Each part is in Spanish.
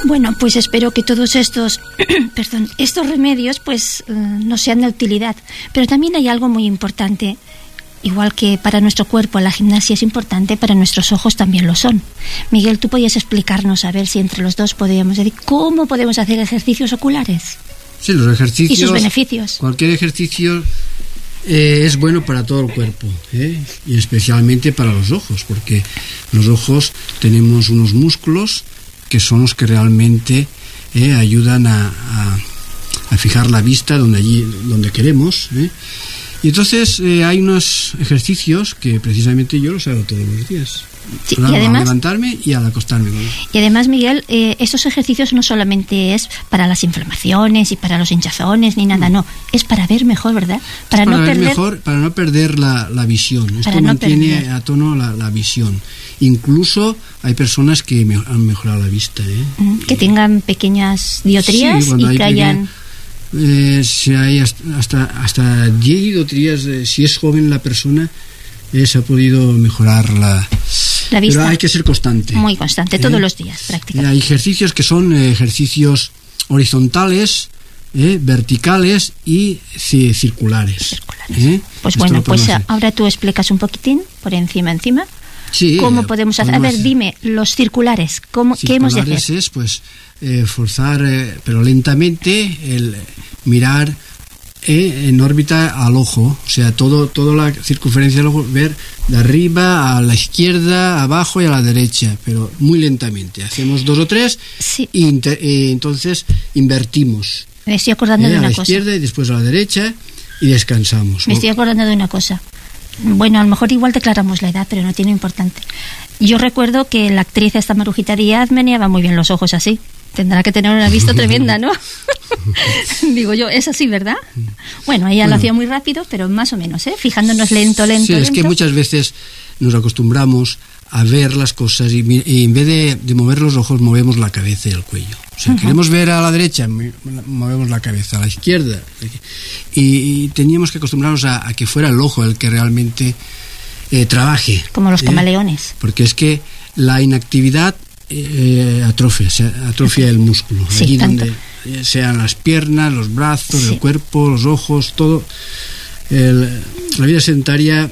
Bueno, pues espero que todos estos estos remedios pues nos sean de utilidad. Pero también hay algo muy importante. Igual que para nuestro cuerpo la gimnasia es importante, para nuestros ojos también lo son. Miguel, ¿tú podías explicarnos, a ver si entre los dos podríamos decir cómo podemos hacer ejercicios oculares? Sí, los ejercicios... Y sus beneficios. Cualquier ejercicio es bueno para todo el cuerpo, y especialmente para los ojos, porque los ojos tenemos unos músculos que son los que realmente ayudan a fijar la vista donde queremos, Y entonces hay unos ejercicios que precisamente yo los hago todos los días. Sí, y además, al levantarme y al acostarme. Y además, Miguel, estos ejercicios no solamente es para las inflamaciones y para los hinchazones ni nada, no. Es para ver mejor, ¿verdad? Para no perder la visión. Esto mantiene a tono la visión. Incluso hay personas que han mejorado la vista. Que tengan pequeñas dioptrías y que hayan... si hay hasta 10 dioptrías, si es joven la persona, se ha podido mejorar la vista. Pero hay que ser constante. Muy constante, todos los días, prácticamente. Hay ejercicios que son ejercicios horizontales, verticales y circulares. Pues bueno, pues ahora tú explicas un poquitín, por encima. Sí, ¿cómo podemos hacer? A ver, dime, los circulares, ¿qué hemos de hacer? Circulares es, pues, forzar, pero lentamente, el mirar en órbita al ojo, o sea, toda la circunferencia del ojo, ver de arriba a la izquierda, abajo y a la derecha, pero muy lentamente. Hacemos 2 o 3 y entonces invertimos. Me estoy acordando de una cosa. A la izquierda y después a la derecha y descansamos. Me estoy acordando de una cosa. Bueno, a lo mejor igual declaramos la edad, pero no tiene importante. Yo recuerdo que la actriz esta Marujita Díaz meneaba muy bien los ojos así. Tendrá que tener una vista tremenda, ¿no? Digo yo, es así, ¿verdad? Bueno, ella lo hacía muy rápido, pero más o menos, fijándonos lento. Sí, es que muchas veces nos acostumbramos a ver las cosas y en vez de mover los ojos, movemos la cabeza y el cuello. O sea, queremos ver a la derecha, movemos la cabeza, a la izquierda. Y teníamos que acostumbrarnos a que fuera el ojo el que realmente trabaje. Como los camaleones. Porque es que la inactividad atrofia el músculo. Sí, allí tanto. donde sean las piernas, los brazos, el cuerpo, los ojos, todo. La vida sedentaria,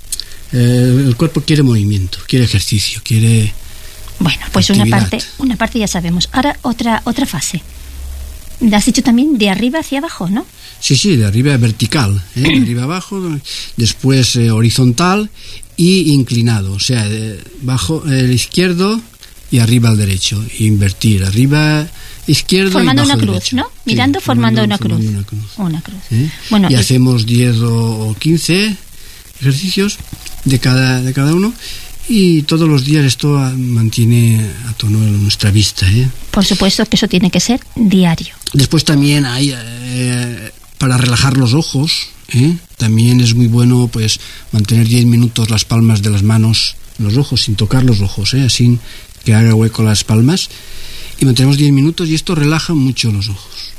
el cuerpo quiere movimiento, quiere ejercicio, quiere... Bueno, pues actividad. una parte ya sabemos. Ahora otra fase. Has dicho también de arriba hacia abajo, ¿no? Sí, de arriba vertical, de arriba abajo, después horizontal y inclinado, o sea, bajo el izquierdo y arriba al derecho, invertir, arriba izquierdo formando y bajo una cruz, derecho. ¿no? Mirando, formando una cruz. Una cruz. Bueno, y hacemos 10 o 15 ejercicios de cada uno. Y todos los días esto mantiene a tono nuestra vista. Por supuesto que eso tiene que ser diario. Después también hay, para relajar los ojos, también es muy bueno pues mantener 10 minutos las palmas de las manos en los ojos, sin tocar los ojos, así que haga hueco las palmas. Y mantenemos 10 minutos y esto relaja mucho los ojos.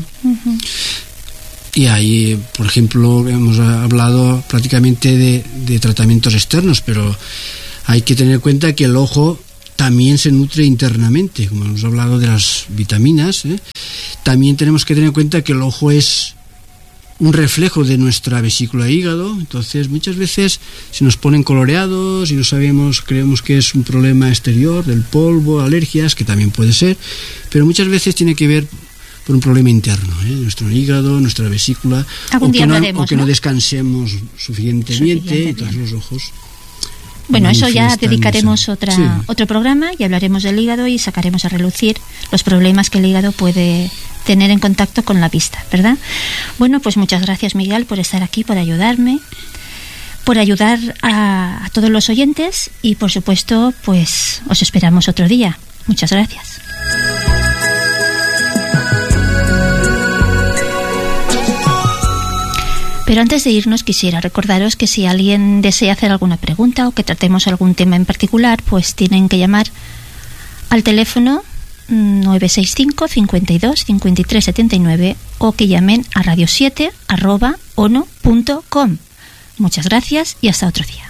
Y ahí, por ejemplo, hemos hablado prácticamente de tratamientos externos, pero hay que tener en cuenta que el ojo también se nutre internamente, como hemos hablado de las vitaminas. También tenemos que tener en cuenta que el ojo es un reflejo de nuestra vesícula e hígado, entonces muchas veces se nos ponen coloreados y no sabemos, creemos que es un problema exterior, del polvo, alergias, que también puede ser, pero muchas veces tiene que ver por un problema interno, nuestro hígado, nuestra vesícula, o que no descansemos suficientemente, entonces los ojos... Bueno, eso ya dedicaremos otro programa y hablaremos del hígado y sacaremos a relucir los problemas que el hígado puede tener en contacto con la vista, ¿verdad? Bueno, pues muchas gracias, Miguel, por estar aquí, por ayudarme, por ayudar a todos los oyentes y, por supuesto, pues os esperamos otro día. Muchas gracias. Pero antes de irnos quisiera recordaros que si alguien desea hacer alguna pregunta o que tratemos algún tema en particular, pues tienen que llamar al teléfono 965 52 53 79 o que llamen a radio7@ono.com. Muchas gracias y hasta otro día.